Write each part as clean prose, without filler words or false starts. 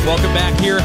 Welcome back here,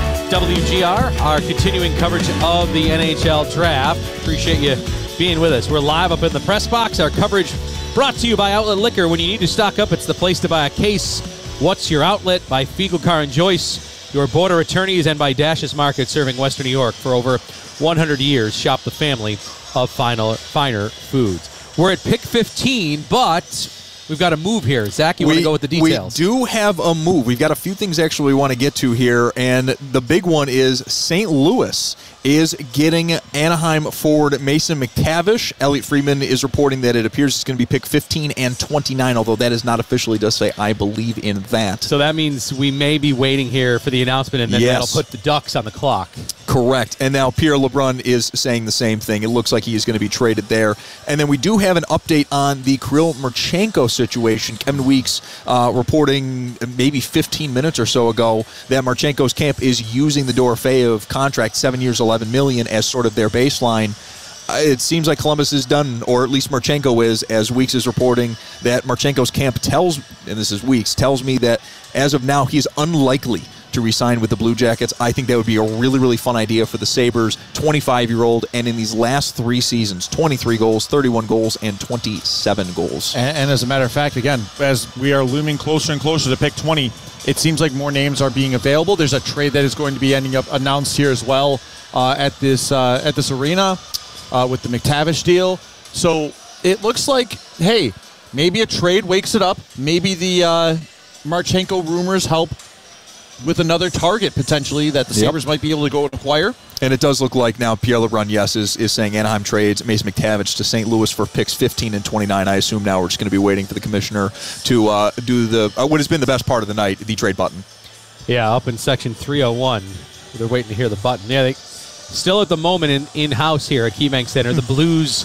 WGR, our continuing coverage of the NHL Draft. Appreciate you being with us. We're live up in the press box. Our coverage brought to you by Outlet Liquor. When you need to stock up, it's the place to buy a case. What's Your Outlet? By Fiegel Car and Joyce, your border attorneys, and by Dash's Market, serving Western New York for over 100 years. Shop the family of finer foods. We're at pick 15, but we've got a move here. Zach, you want to go with the details? We do have a move. We've got a few things actually we want to get to here, and the big one is St. Louis is getting Anaheim forward Mason McTavish. Elliot Friedman is reporting that it appears it's going to be pick 15 and 29, although that is not officially, does say, I believe in that. So that means we may be waiting here for the announcement, and then that'll put the Ducks on the clock. Correct. And now Pierre LeBrun is saying the same thing. It looks like he is going to be traded there. And then we do have an update on the Kirill Marchenko situation. Kevin Weeks reporting maybe 15 minutes or so ago that Marchenko's camp is using the Dorofeyev contract, 7 years, $11 million, as sort of their baseline. It seems like Columbus is done, or at least Marchenko is, as Weeks is reporting that Marchenko's camp tells, and this is Weeks, tells me that as of now he's unlikely to re-sign with the Blue Jackets. I think that would be a really, really fun idea for the Sabres. 25-year-old, and in these last 3 seasons, 23 goals, 31 goals, and 27 goals. And as a matter of fact, again, as we are looming closer and closer to pick 20, it seems like more names are being available. There's a trade that is going to be ending up announced here as well at this arena with the McTavish deal. So it looks like, hey, maybe a trade wakes it up. Maybe the Marchenko rumors help with another target, potentially, that the Sabres might be able to go and acquire. And it does look like now Pierre LeBrun, is saying Anaheim trades Mason McTavish to St. Louis for picks 15 and 29. I assume now we're just going to be waiting for the commissioner to do the what has been the best part of the night, the trade button. Yeah, up in section 301. They're waiting to hear the button. Yeah, they still at the moment in-house here at KeyBank Center. The Blues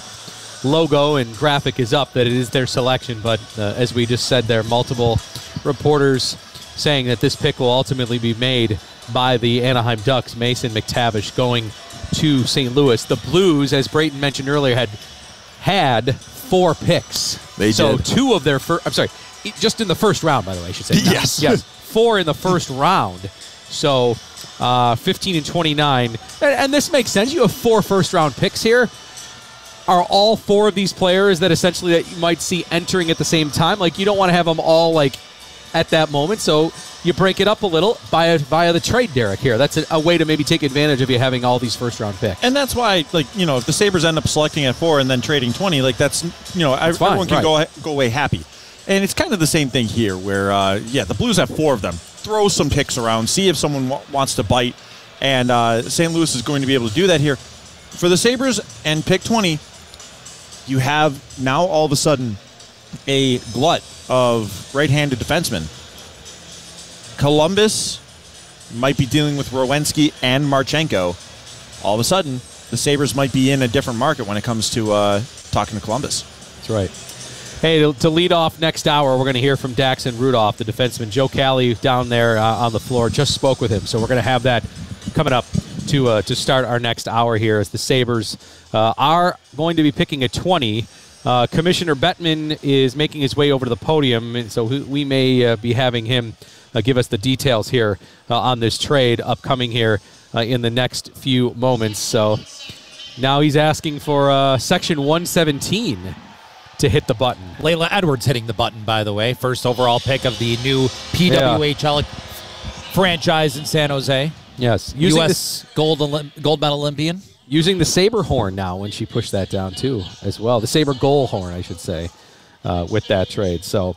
logo and graphic is up, that it is their selection. But as we just said there, multiple reporters saying that this pick will ultimately be made by the Anaheim Ducks. Mason McTavish going to St. Louis. The Blues, as Brayton mentioned earlier, had 4 picks. They did. So 2 of their first, I'm sorry, just in the first round, by the way, I should say. Yes. Yes, 4 in the first round. So 15 and 29. And this makes sense. You have 4 first-round picks here. Are all 4 of these players that essentially that you might see entering at the same time? Like, you don't want to have them all, like, at that moment, so you break it up a little via the trade, Derek, here. That's a way to maybe take advantage of you having all these first-round picks. And that's why, like, you know, if the Sabres end up selecting at 4 and then trading 20, like, that's, you know, everyone can go away happy. And it's kind of the same thing here where, the Blues have 4 of them. Throw some picks around, see if someone wants to bite, and St. Louis is going to be able to do that here. For the Sabres and pick 20, you have now all of a sudden a glut of right-handed defensemen. Columbus might be dealing with Rowensky and Marchenko. All of a sudden, the Sabres might be in a different market when it comes to talking to Columbus. That's right. Hey, to lead off next hour, we're going to hear from Daxon Rudolph, the defenseman. Joe Cali down there on the floor just spoke with him, so we're going to have that coming up to start our next hour here as the Sabres are going to be picking a 20. Commissioner Bettman is making his way over to the podium, and so we may be having him give us the details here on this trade upcoming here in the next few moments. So now he's asking for Section 117 to hit the button. Layla Edwards hitting the button, by the way. First overall pick of the new PWHL franchise in San Jose. Yes. U.S. gold medal Olympian. Using the Sabre horn now when she pushed that down, too, as well. The Sabre goal horn, I should say, with that trade. So,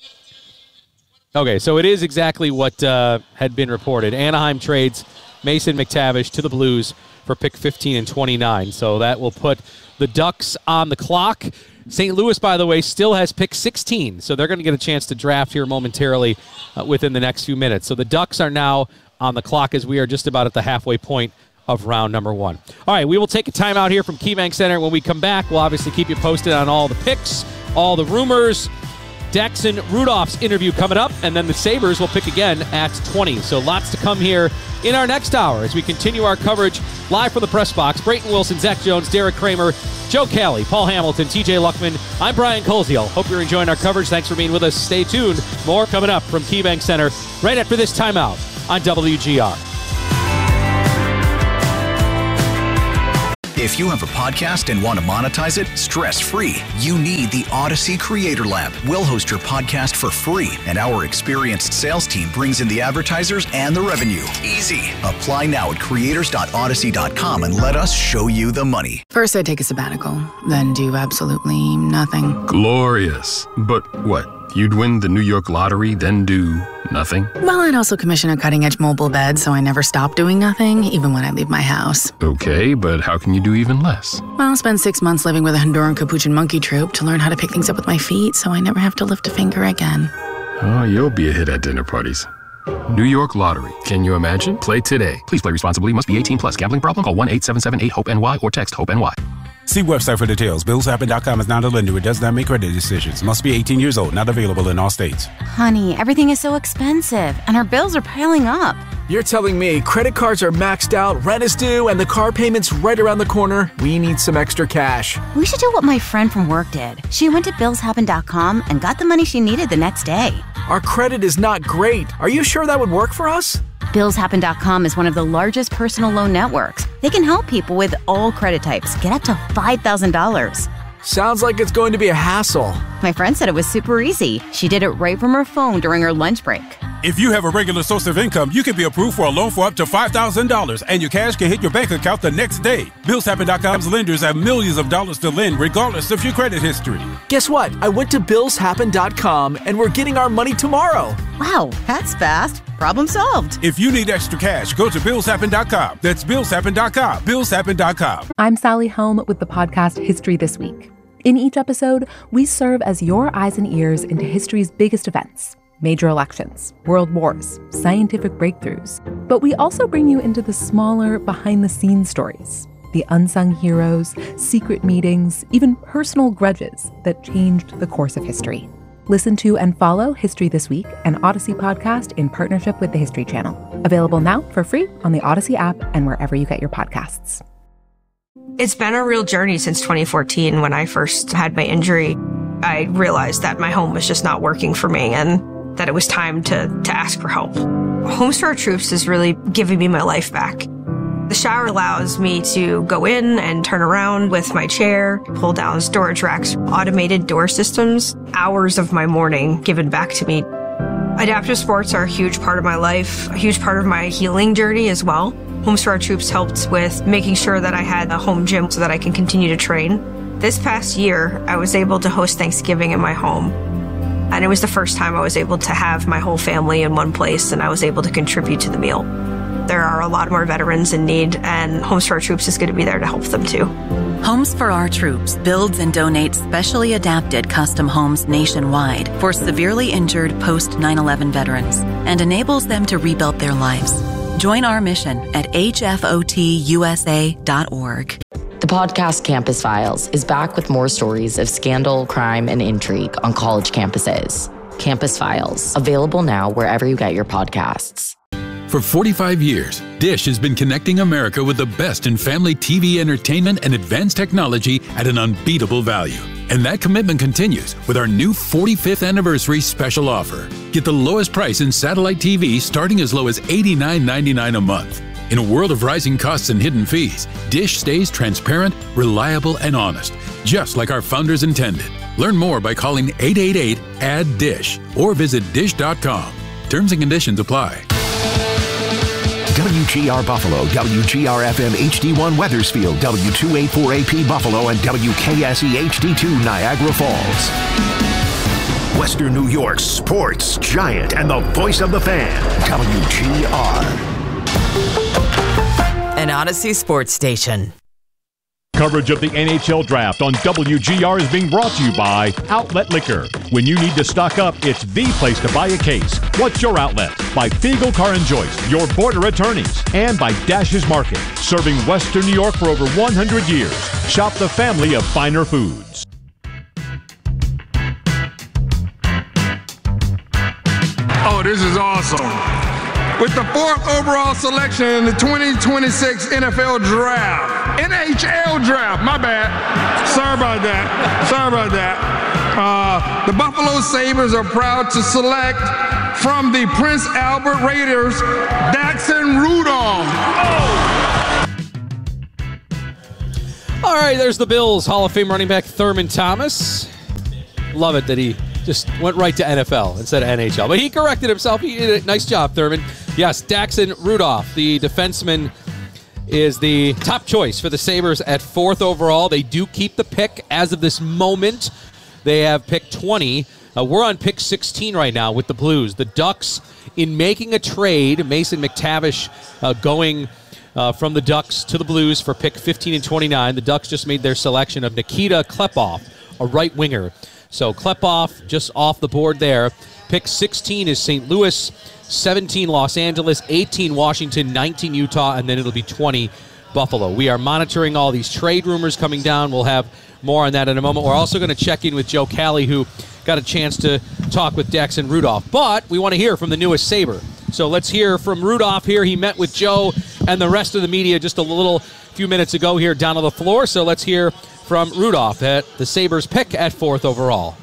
okay, so it is exactly what had been reported. Anaheim trades Mason McTavish to the Blues for pick 15 and 29. So that will put the Ducks on the clock. St. Louis, by the way, still has pick 16, so they're going to get a chance to draft here momentarily within the next few minutes. So the Ducks are now on the clock as we are just about at the halfway point of round number 1. All right, we will take a timeout here from KeyBank Center. When we come back, we'll obviously keep you posted on all the picks, all the rumors. Daxon Rudolph's interview coming up, and then the Sabres will pick again at 20. So lots to come here in our next hour as we continue our coverage live from the press box. Brayton Wilson, Zach Jones, Derek Kramer, Joe Cali, Paul Hamilton, TJ Luckman. I'm Brian Koziel. Hope you're enjoying our coverage. Thanks for being with us. Stay tuned. More coming up from KeyBank Center right after this timeout on WGR. If you have a podcast and want to monetize it stress-free, you need the Odyssey Creator Lab. We'll host your podcast for free, and our experienced sales team brings in the advertisers and the revenue. Easy. Apply now at creators.odyssey.com and let us show you the money. First, I take a sabbatical, then do absolutely nothing. Glorious. But what? You'd win the New York lottery, then do nothing? Well, I'd also commission a cutting-edge mobile bed, so I never stop doing nothing, even when I leave my house. Okay, but how can you do even less? Well, I'll spend 6 months living with a Honduran Capuchin monkey troupe to learn how to pick things up with my feet, so I never have to lift a finger again. Oh, you'll be a hit at dinner parties. New York Lottery. Can you imagine? Play today. Please play responsibly. Must be 18 plus. Gambling problem? Call 1-877-8-HOPE-NY or text HOPE-NY. See website for details. BillsHappen.com is not a lender. It does not make credit decisions. Must be 18 years old. Not available in all states. Honey, everything is so expensive, and our bills are piling up. You're telling me credit cards are maxed out, rent is due, and the car payment's right around the corner? We need some extra cash. We should do what my friend from work did. She went to BillsHappen.com and got the money she needed the next day. Our credit is not great. Are you sure that would work for us? BillsHappen.com is one of the largest personal loan networks. They can help people with all credit types get up to $5,000. Sounds like it's going to be a hassle. My friend said it was super easy. She did it right from her phone during her lunch break. If you have a regular source of income, you can be approved for a loan for up to $5,000, and your cash can hit your bank account the next day. BillsHappen.com's lenders have millions of dollars to lend, regardless of your credit history. Guess what? I went to BillsHappen.com, and we're getting our money tomorrow. Wow, that's fast. Problem solved. If you need extra cash, go to BillsHappen.com. That's BillsHappen.com. BillsHappen.com. I'm Sally Helm with the podcast History This Week. In each episode, we serve as your eyes and ears into history's biggest events. Major elections, world wars, scientific breakthroughs. But we also bring you into the smaller, behind-the-scenes stories, the unsung heroes, secret meetings, even personal grudges that changed the course of history. Listen to and follow History This Week, an Odyssey podcast in partnership with the History Channel. Available now for free on the Odyssey app and wherever you get your podcasts. It's been a real journey since 2014 when I first had my injury. I realized that my home was just not working for me and that it was time to ask for help. Homes for Our Troops is really giving me my life back. The shower allows me to go in and turn around with my chair, pull down storage racks, automated door systems, hours of my morning given back to me. Adaptive sports are a huge part of my life, a huge part of my healing journey as well. Homes for Our Troops helped with making sure that I had a home gym so that I can continue to train. This past year, I was able to host Thanksgiving in my home. And it was the first time I was able to have my whole family in one place and I was able to contribute to the meal. There are a lot more veterans in need, and Homes for Our Troops is going to be there to help them too. Homes for Our Troops builds and donates specially adapted custom homes nationwide for severely injured post 9/11 veterans and enables them to rebuild their lives. Join our mission at hfotusa.org. The podcast Campus Files is back with more stories of scandal, crime, and intrigue on college campuses. Campus Files, available now wherever you get your podcasts. For 45 years, Dish has been connecting America with the best in family TV entertainment and advanced technology at an unbeatable value. And that commitment continues with our new 45th anniversary special offer. Get the lowest price in satellite TV starting as low as $89.99 a month. In a world of rising costs and hidden fees, Dish stays transparent, reliable, and honest, just like our founders intended. Learn more by calling 888-ADD-DISH or visit dish.com. Terms and conditions apply. WGR Buffalo, WGR-FM HD1 Weathersfield, W284AP Buffalo, and WKSE HD2 Niagara Falls. Western New York's sports giant and the voice of the fan, WGR. An Odyssey sports station. Coverage of the NHL Draft on WGR is being brought to you by Outlet Liquor. When you need to stock up, it's the place to buy a case. What's your outlet? By Fiegel Car and Joyce, your border attorneys. And by Dash's Market, serving Western New York for over 100 years. Shop the family of finer foods. Oh, this is awesome. With the 4th overall selection in the 2026 NFL Draft. NHL Draft, my bad. Sorry about that. The Buffalo Sabres are proud to select from the Prince Albert Raiders, Daxton Rudolph. All right, there's the Bills Hall of Fame running back Thurman Thomas. Love it that he just went right to NFL instead of NHL. But he corrected himself. He did a nice job, Thurman. Yes, Daxton Rudolph, the defenseman, is the top choice for the Sabres at 4th overall. They do keep the pick as of this moment. They have pick 20. We're on pick 16 right now with the Blues. The Ducks, in making a trade, Mason McTavish going from the Ducks to the Blues for pick 15 and 29. The Ducks just made their selection of Nikita Klepov, a right winger. So Klepov just off the board there. Pick 16 is St. Louis, 17 Los Angeles, 18 Washington, 19 Utah, and then it'll be 20 Buffalo. We are monitoring all these trade rumors coming down. We'll have more on that in a moment. We're also going to check in with Joe Cali, who got a chance to talk with Daxton Rudolph. But we want to hear from the newest Sabre. So let's hear from Rudolph here. He met with Joe and the rest of the media just a few minutes ago here down on the floor. So let's hear from Rudolph at the Sabres pick at 4th overall.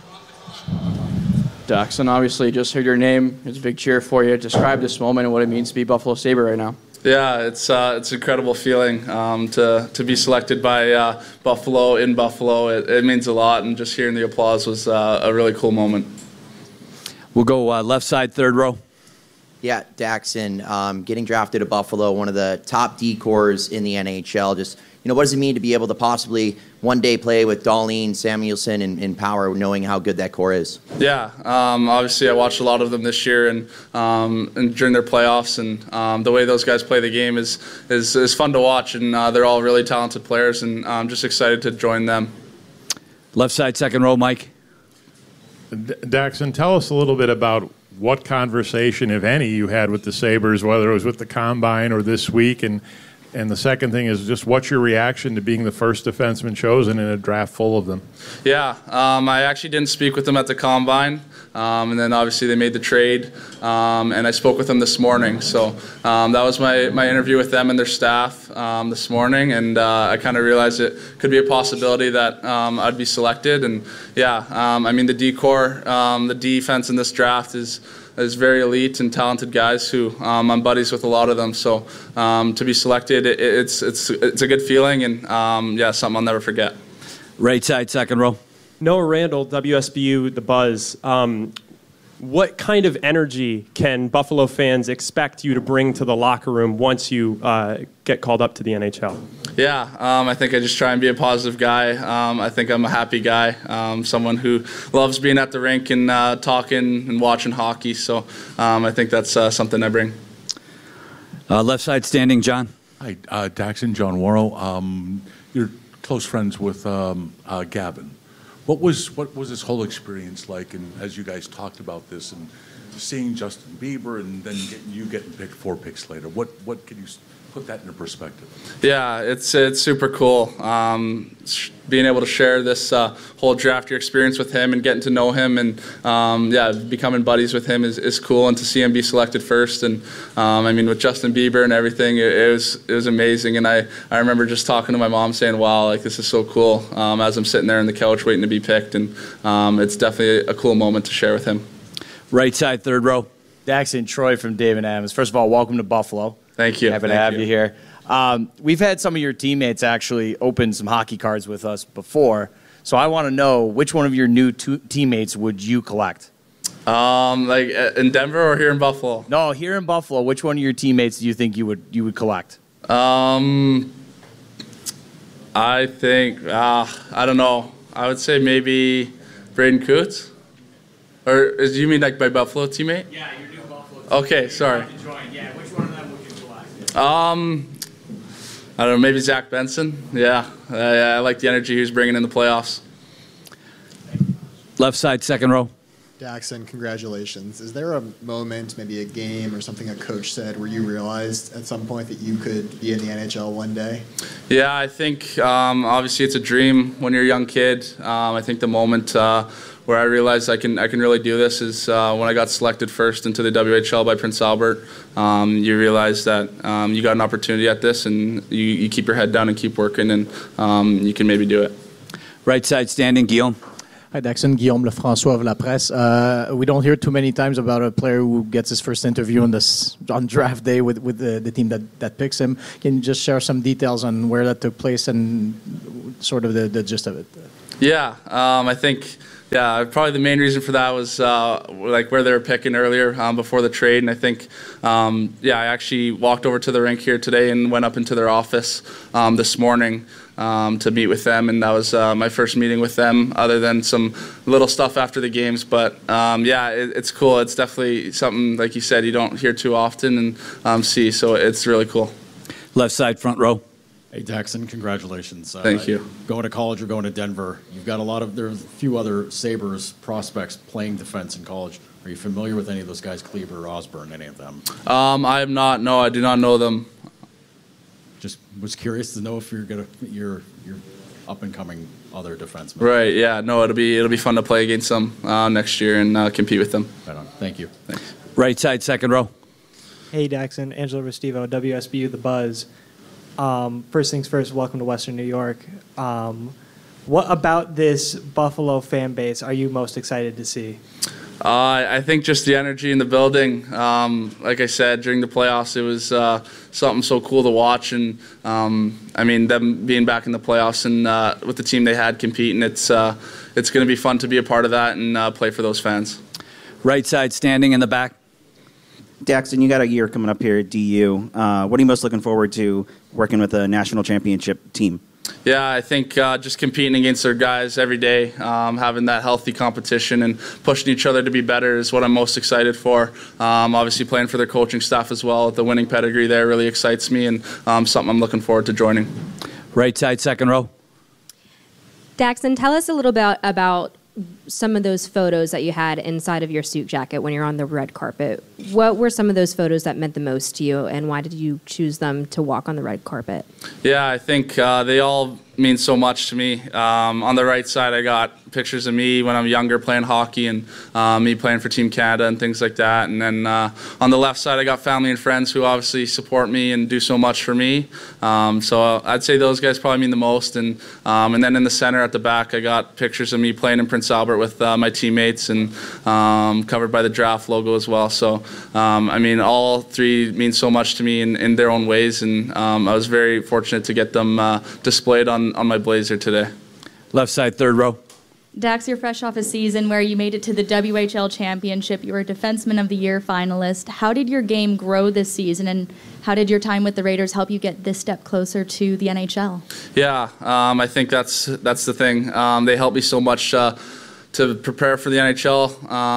Daxton, obviously just heard your name. It's a big cheer for you. Describe this moment and what it means to be Buffalo Sabre right now. Yeah, it's an incredible feeling to be selected by Buffalo in Buffalo. It means a lot, and just hearing the applause was a really cool moment. We'll go left side, third row. Yeah, Daxton, getting drafted to Buffalo, one of the top D-cores in the NHL. Just, what does it mean to be able to possibly one day play with Dahlin, Samuelsson, and Power, knowing how good that core is? Yeah, obviously I watched a lot of them this year and during their playoffs, and the way those guys play the game is fun to watch, and they're all really talented players, and I'm just excited to join them. Left side, second row, Mike. Daxton, tell us a little bit about what conversation, if any, you had with the Sabres, whether it was with the Combine or this week, and the second thing is just what's your reaction to being the first defenseman chosen in a draft full of them? Yeah, I actually didn't speak with them at the Combine, and then obviously they made the trade, and I spoke with them this morning. So that was my interview with them and their staff this morning, and I kind of realized it could be a possibility that I'd be selected. And yeah, I mean the D-core, the defense in this draft is very elite and talented guys who I'm buddies with a lot of them. So to be selected, it's a good feeling, and yeah, something I'll never forget. Right side, second row. Noah Randall, WSBU, The Buzz. What kind of energy can Buffalo fans expect you to bring to the locker room once you get called up to the NHL? Yeah, I think I just try and be a positive guy. I think I'm a happy guy, someone who loves being at the rink and talking and watching hockey. So I think that's something I bring. Left side standing, John. Hi, Daxton, John Worrell. You're close friends with Gavin. What was this whole experience like, and as you guys talked about this, and seeing Justin Bieber, and then getting picked 4 picks later? What can you put that into perspective? Yeah, it's super cool. Being able to share this whole draft year experience with him and getting to know him, and yeah, becoming buddies with him is cool. And to see him be selected first, and I mean with Justin Bieber and everything, it was amazing. And I remember just talking to my mom saying, "Wow, like this is so cool." As I'm sitting there on the couch waiting to be picked, and it's definitely a cool moment to share with him. Right side, third row. Daxton, Troy from David Adams. First of all, welcome to Buffalo. Thank you. Happy to have you here. We've had some of your teammates actually open some hockey cards with us before, so I want to know which one of your new teammates would you collect? Like in Denver or here in Buffalo? No, here in Buffalo. Which one of your teammates do you think you would collect? I think I don't know. I would say maybe Braden Coots. Or do you mean like my Buffalo teammate? Yeah, your new Buffalo teammate. Okay, sorry. Yeah, which one of them would you select? I don't know, maybe Zach Benson. Yeah, I like the energy he was bringing in the playoffs. Left side, second row. Daxton, congratulations. Is there a moment, maybe a game or something a coach said, where you realized at some point that you could be in the NHL one day? Yeah, I think obviously it's a dream when you're a young kid. I think the moment where I realized I can really do this is when I got selected first into the WHL by Prince Albert. You realize that you got an opportunity at this, and you keep your head down and keep working, and you can maybe do it. Right side standing, Guillaume. Hi, Daxon. Guillaume Lefrançois of La Presse. We don't hear too many times about a player who gets his first interview on draft day with the team that picks him. Can you just share some details on where that took place and sort of the gist of it? Yeah, I think probably the main reason for that was like where they were picking earlier before the trade, and I think I actually walked over to the rink here today and went up into their office this morning to meet with them, and that was my first meeting with them, other than some little stuff after the games. But it's cool. It's definitely something, like you said, you don't hear too often and see, so it's really cool. Left side, front row. Hey, Daxon, congratulations. Thank you. Going to college or going to Denver, you've got there's a few other Sabres prospects playing defense in college. Are you familiar with any of those guys, Kleber, Osborne, any of them? I am not. No, I do not know them. Just was curious to know if you're up and coming other defensemen. Right. Yeah. No, it'll be fun to play against them next year and compete with them. Right on. Thank you. Thanks. Right side, second row. Hey, Daxon. Angelo Restivo, WSBU The Buzz. First things first, welcome to Western New York. What about this Buffalo fan base are you most excited to see? I think just the energy in the building. Like I said, during the playoffs, it was something so cool to watch. And, them being back in the playoffs and with the team they had competing, it's going to be fun to be a part of that and play for those fans. Right side, standing in the back. Daxon, you got a year coming up here at DU. What are you most looking forward to working with a national championship team? Yeah, I think just competing against their guys every day, having that healthy competition and pushing each other to be better is what I'm most excited for. Obviously playing for their coaching staff as well. The winning pedigree there really excites me and something I'm looking forward to joining. Right side, second row. Daxon, tell us a little bit about some of those photos that you had inside of your suit jacket when you're on the red carpet. What were some of those photos that meant the most to you, and why did you choose them to walk on the red carpet? Yeah, I think they all mean so much to me. On the right side, I got pictures of me when I'm younger playing hockey and me playing for Team Canada and things like that. And then on the left side, I got family and friends who obviously support me and do so much for me. So I'd say those guys probably mean the most. And then in the center at the back, I got pictures of me playing in Prince Albert with my teammates and covered by the draft logo as well. So, all three mean so much to me in their own ways. And I was very fortunate to get them displayed on my blazer today. Left side, third row. Dax, you're fresh off a season where you made it to the WHL Championship. You were a Defenseman of the Year finalist. How did your game grow this season, and how did your time with the Raiders help you get this step closer to the NHL? Yeah, I think that's the thing. They helped me so much to prepare for the NHL.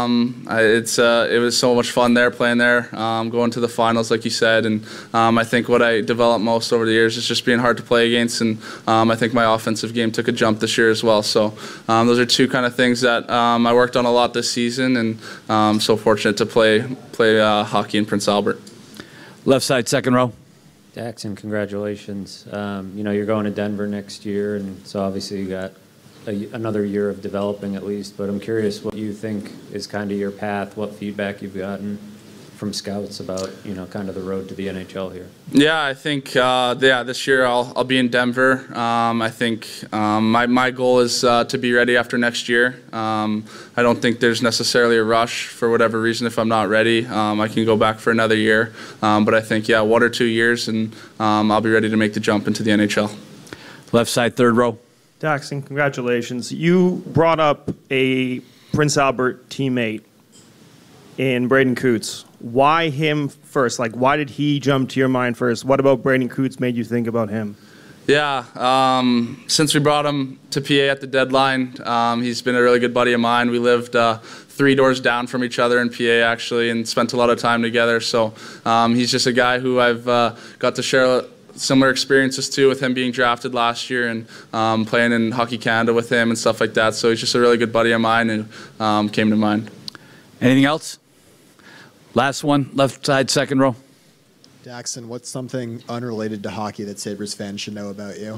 It was so much fun there, playing there, going to the finals, like you said. And I think what I developed most over the years is just being hard to play against. And I think my offensive game took a jump this year as well. So those are two kind of things that I worked on a lot this season, and I'm so fortunate to play hockey in Prince Albert. Left side, second row. Daxon, congratulations. You're going to Denver next year, and so obviously you got another year of developing at least, but I'm curious what you think is kind of your path, what feedback you've gotten from scouts about, kind of the road to the NHL here. Yeah, I think, this year I'll be in Denver. I think my goal is to be ready after next year. I don't think there's necessarily a rush for whatever reason. If I'm not ready, I can go back for another year. But I think, 1 or 2 years, and I'll be ready to make the jump into the NHL. Left side, third row. Daxon, congratulations. You brought up a Prince Albert teammate in Braden Coots. Why him first? Why did he jump to your mind first? What about Braden Coots made you think about him? Yeah, since we brought him to PA at the deadline, he's been a really good buddy of mine. We lived 3 doors down from each other in PA, actually, and spent a lot of time together. So he's just a guy who I've got to share similar experiences too, with him being drafted last year and playing in Hockey Canada with him and stuff like that. So he's just a really good buddy of mine who came to mind. Anything else? Last one, left side, second row. Daxon, what's something unrelated to hockey that Sabres fans should know about you?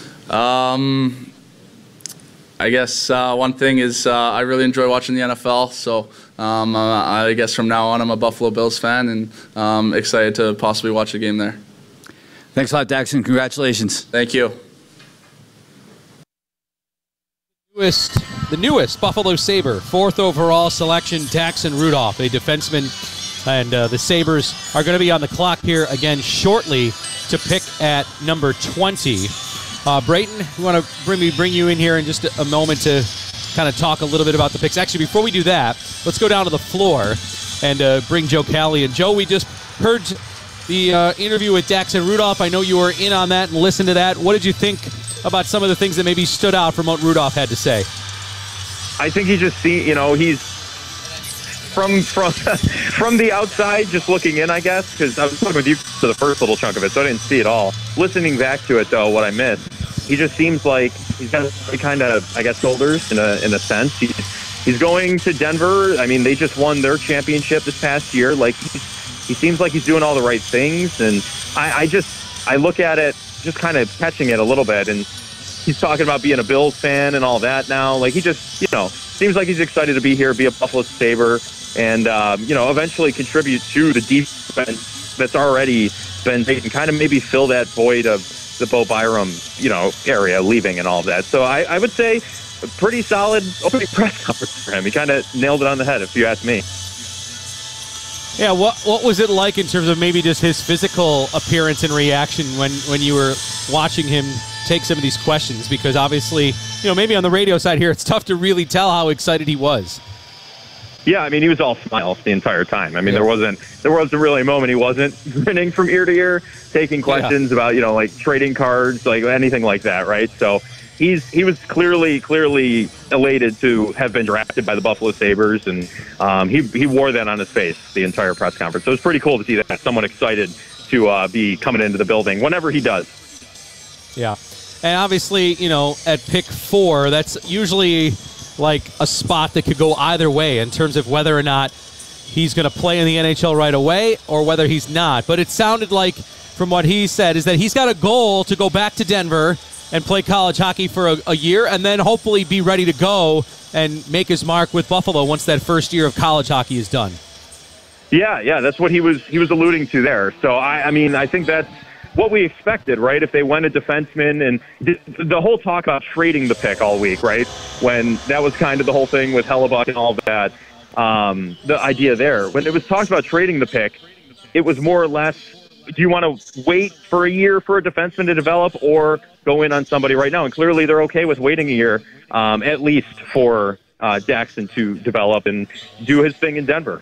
I guess one thing is I really enjoy watching the NFL. So I guess from now on I'm a Buffalo Bills fan and excited to possibly watch a game there. Thanks a lot, Daxon. Congratulations. Thank you. Newest the newest Buffalo Sabre, 4th overall selection, Daxton Rudolph, a defenseman. And the Sabres are going to be on the clock here again shortly to pick at number 20. Brayton, we want to bring you in here in just a moment to kind of talk a little bit about the picks. Actually, before we do that, let's go down to the floor and bring Joe Cali. And Joe, we just heard the interview with Daxton Rudolph. I know you were in on that and listened to that. What did you think about some of the things that maybe stood out from what Rudolph had to say? I think he just he's from the outside, just looking in, I guess, because I was talking with you for the first little chunk of it, so I didn't see it all. Listening back to it, though, what I missed, he just seems like he's got kind of, I guess, shoulders in a sense. He's going to Denver. I mean, they just won their championship this past year. Like, he seems like he's doing all the right things, and I look at it, just kind of catching it a little bit, and he's talking about being a Bills fan and all that now. Like, he just, seems like he's excited to be here, be a Buffalo Sabre, and, eventually contribute to the defense that's already been taken, kind of maybe fill that void of the Bo Byram, area leaving and all of that. So I would say a pretty solid opening press conference for him. He kind of nailed it on the head, if you ask me. Yeah, what was it like in terms of maybe just his physical appearance and reaction when you were watching him take some of these questions? Because obviously, maybe on the radio side here, it's tough to really tell how excited he was. Yeah, I mean, he was all smiles the entire time. I mean, there wasn't really a moment he wasn't grinning from ear to ear, taking questions about, like trading cards, like anything like that, right? So he was clearly elated to have been drafted by the Buffalo Sabres, and he wore that on his face the entire press conference. So it was pretty cool to see that, someone excited to be coming into the building whenever he does. Yeah. And obviously, at pick 4, that's usually like a spot that could go either way in terms of whether or not he's going to play in the NHL right away or whether he's not. But it sounded like, from what he said, is that he's got a goal to go back to Denver and play college hockey for a year and then hopefully be ready to go and make his mark with Buffalo once that first year of college hockey is done. Yeah, that's what he was alluding to there. So, I think that's what we expected, right? If they went a defenseman, and the whole talk about trading the pick all week, right? When that was kind of the whole thing with Hellebuck and all of that, the idea there. When it was talked about trading the pick, it was more or less, do you want to wait for a year for a defenseman to develop or go in on somebody right now? And clearly they're okay with waiting a year, at least for Daxton to develop and do his thing in Denver.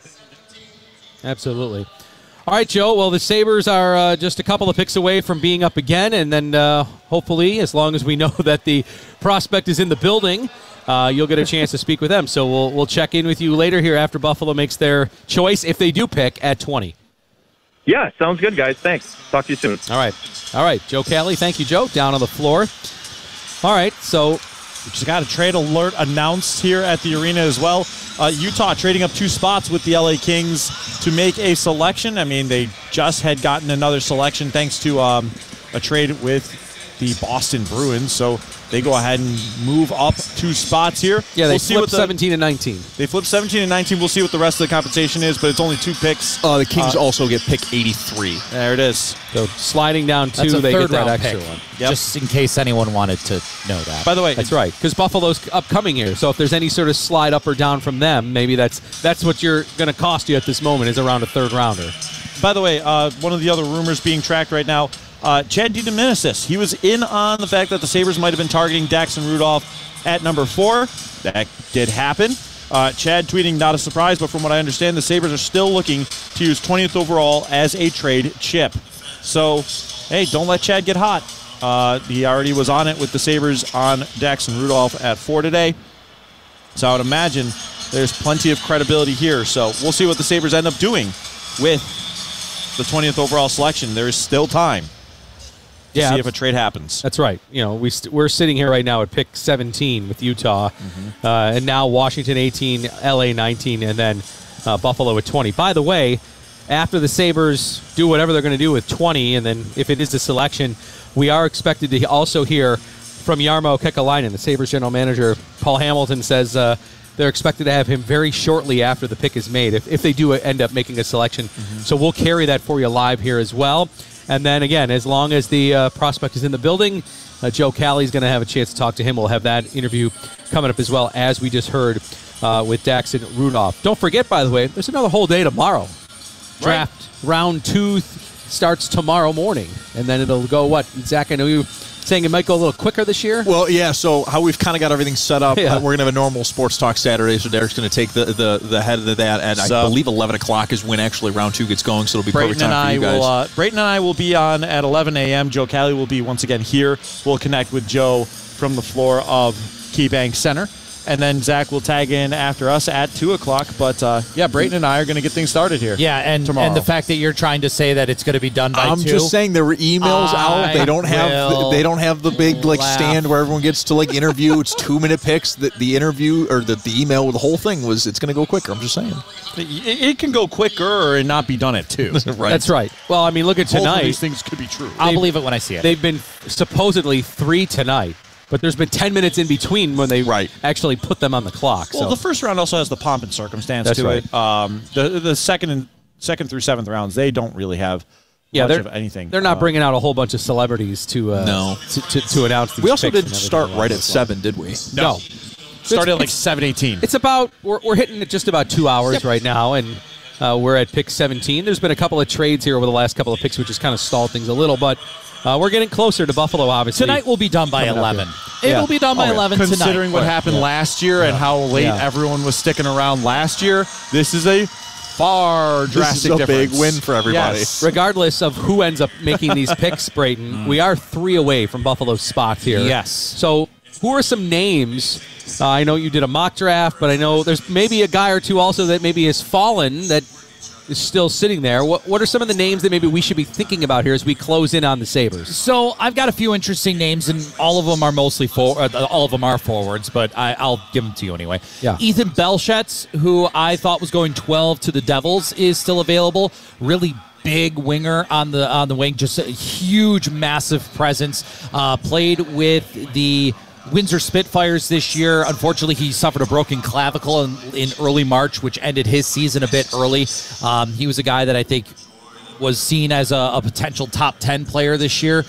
Absolutely. All right, Joe. Well, the Sabres are just a couple of picks away from being up again, and then hopefully, as long as we know that the prospect is in the building, you'll get a chance to speak with them. So we'll check in with you later here after Buffalo makes their choice, if they do pick at 20. Yeah, sounds good, guys. Thanks. Talk to you soon. All right. Joe Cali. Thank you, Joe. Down on the floor. All right, so we just got a trade alert announced here at the arena as well. Utah trading up 2 spots with the LA Kings to make a selection. I mean, they just had gotten another selection thanks to a trade with the Boston Bruins. So they go ahead and move up 2 spots here. Yeah, they flipped 17 and 19. They flipped 17 and 19. We'll see what the rest of the compensation is, but it's only 2 picks. The Kings also get pick 83. There it is. So sliding down 2, That's a they get third that round extra pick, one. Yep. Just in case anyone wanted to know that. By the way, that's right, because Buffalo's upcoming here. So if there's any sort of slide up or down from them, maybe that's what you're going to cost you at this moment is around a third rounder. By the way, one of the other rumors being tracked right now, Chad DiDomenicis. He was in on the fact that the Sabres might have been targeting Daxton Rudolph at number 4. That did happen. Chad tweeting, not a surprise, but from what I understand, the Sabres are still looking to use 20th overall as a trade chip. So, hey, don't let Chad get hot. He already was on it with the Sabres on Daxton Rudolph at 4 today. So I would imagine there's plenty of credibility here. So we'll see what the Sabres end up doing with the 20th overall selection. There is still time to see if a trade happens. That's right. We're sitting here right now at pick 17 with Utah, and now Washington 18, LA 19, and then Buffalo at 20. By the way, after the Sabres do whatever they're going to do with 20, and then if it is the selection, we are expected to also hear from Jarmo Kekalainen, the Sabres general manager. Paul Hamilton says they're expected to have him very shortly after the pick is made, if they do end up making a selection. So we'll carry that for you live here as well. And then, again, as long as the prospect is in the building, Joe Calley's going to have a chance to talk to him. We'll have that interview coming up as well, as we just heard with Daxon Rudolph. Don't forget, by the way, there's another whole day tomorrow. Draft round 2 starts tomorrow morning, and then it'll go, what? Zach, I know you saying it might go a little quicker this year? Well, yeah, so how we've kind of got everything set up, we're going to have a normal Sports Talk Saturday, so Derek's going to take the head of that, and I believe 11 o'clock is when actually round 2 gets going, so it'll be perfect time for you guys. Brayton and I will be on at 11 a.m. Joe Calley will be once again here. We'll connect with Joe from the floor of KeyBank Center. And then Zach will tag in after us at 2 o'clock. But, Brayton and I are going to get things started here. Yeah, and the fact that you're trying to say that it's going to be done by 2. I'm just saying there were emails out. They don't have the big stand where everyone gets to interview. It's 2-minute picks. The interview or the email, the whole thing it's going to go quicker. I'm just saying. It can go quicker and not be done at 2. Right. That's right. Well, I mean, look at tonight. Both of these things could be true. I'll believe it when I see it. They've been supposedly 3 tonight. But there's been 10 minutes in between when they actually put them on the clock. Well, the first round also has the pomp and circumstance to it. The second through 7th rounds, they don't really have much of anything. They're not bringing out a whole bunch of celebrities to announce these We also picks didn't start right at 7, did we? No. Started at 7:18. It's about, we're hitting at just about 2 hours right now, and we're at pick 17. There's been a couple of trades here over the last couple of picks, which has kind of stalled things a little, but we're getting closer to Buffalo, obviously. Tonight will be done by 11. It will be done by 11 tonight. Considering what happened last year and how late everyone was sticking around last year, this is a far drastic difference. This is a big win for everybody. Yes. Regardless of who ends up making these picks, Brayton, we are 3 away from Buffalo's spot here. Yes. So who are some names? I know you did a mock draft, but I know there's maybe a guy or two also that maybe has fallen that is still sitting there. What are some of the names that maybe we should be thinking about here as we close in on the Sabres? So I've got a few interesting names, and all of them are mostly all of them are forwards, but I'll give them to you anyway. Yeah. Ethan Belchetz, who I thought was going 12 to the Devils, is still available. Really big winger on the wing, just a huge, massive presence. Played with the Windsor Spitfires this year. Unfortunately, he suffered a broken clavicle in early March, which ended his season a bit early. He was a guy that I think was seen as a potential top 10 player this year.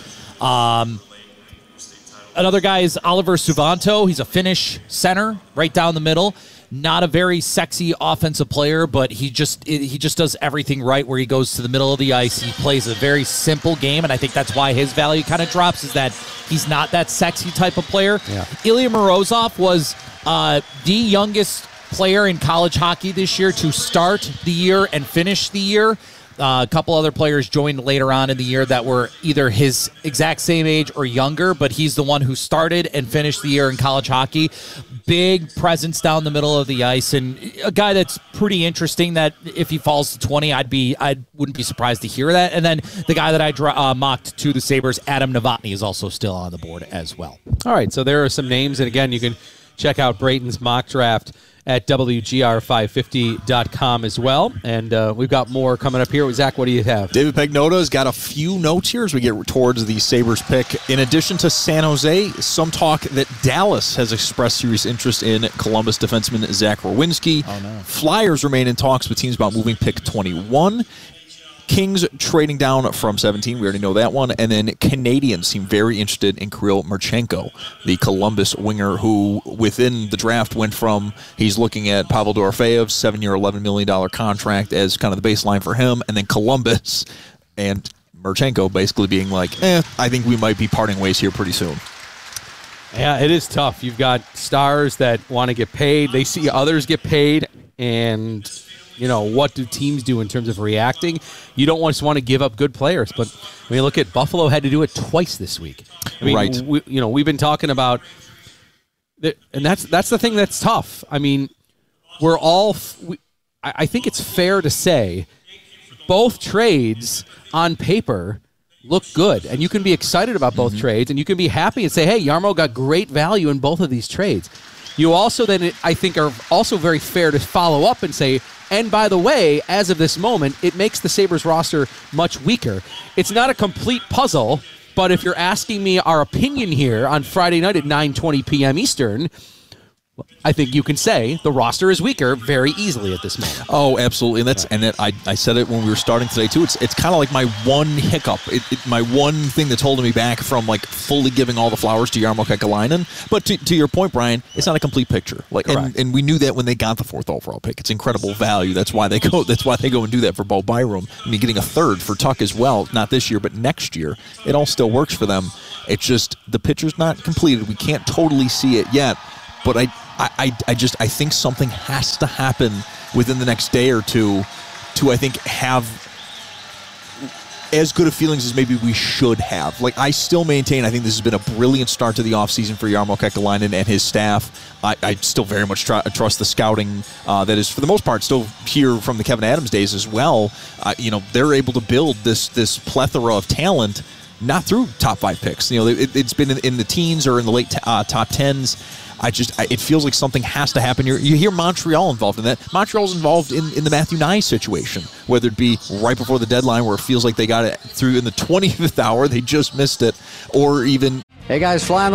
Another guy is Oliver Suvanto. He's a Finnish center, right down the middle. Not a very sexy offensive player, but he just does everything right where he goes to the middle of the ice. He plays a very simple game, and I think that's why his value kind of drops, is that he's not that sexy type of player. Yeah. Ilya Morozov was the youngest player in college hockey this year to start the year and finish the year. A couple other players joined later on in the year that were either his exact same age or younger, but he's the one who started and finished the year in college hockey. Big presence down the middle of the ice, and a guy that's pretty interesting that if he falls to 20, I wouldn't be surprised to hear that. And then the guy that I mocked to the Sabres, Adam Novotny, is also still on the board as well. All right, so there are some names, and again, you can check out Brayton's mock draft at WGR550.com as well. And we've got more coming up here. Zach, what do you have? David Pagnotta's got a few notes here as we get towards the Sabres pick. In addition to San Jose, some talk that Dallas has expressed serious interest in Columbus defenseman Zach Rowinski. Oh, no. Flyers remain in talks with teams about moving pick 21. Kings trading down from 17. We already know that one. And then Canadians seem very interested in Kirill Marchenko, the Columbus winger who, within the draft, went from he's looking at Pavel Dorofeyev's 7-year, $11 million contract as kind of the baseline for him, and then Columbus and Marchenko basically being like, I think we might be parting ways here pretty soon. Yeah, it is tough. You've got stars that want to get paid. They see others get paid, and what do teams do in terms of reacting? You don't just want to give up good players, but I mean, look at Buffalo had to do it twice this week. I mean, right. We've been talking about that, and that's the thing that's tough. I mean, I think it's fair to say both trades on paper look good, and you can be excited about both trades, and you can be happy and say, hey, Jarmo got great value in both of these trades. You also then, I think, are also very fair to follow up and say, and by the way, as of this moment, it makes the Sabres roster much weaker. It's not a complete puzzle, but if you're asking me our opinion here on Friday night at 9:20 p.m. Eastern, I think you can say the roster is weaker very easily at this moment. Oh, absolutely, and I said it when we were starting today too. It's kind of like my one hiccup, my one thing that's holding me back from like fully giving all the flowers to Jarmo Kekalainen. But to your point, Brian, it's not a complete picture. Like, and we knew that when they got the 4th overall pick. It's incredible value. That's why they go. That's why they go and do that for Bo Byram. I mean, getting a 3rd for Tuck as well. Not this year, but next year, it all still works for them. It's just the picture's not completed. We can't totally see it yet. But I think something has to happen within the next day or two to, I think, have as good of feelings as maybe we should have. Like, I still maintain I think this has been a brilliant start to the offseason for Jarmo Kekalainen and his staff. I still very much trust the scouting that is, for the most part, still here from the Kevin Adams days as well. They're able to build this plethora of talent, not through top 5 picks. It's been in the teens or in the late top 10s. It feels like something has to happen. You hear Montreal involved in that. Montreal's involved in the Matthew Nye situation, whether it be right before the deadline where it feels like they got it through in the 25th hour, they just missed it, or even... Hey guys, fly on the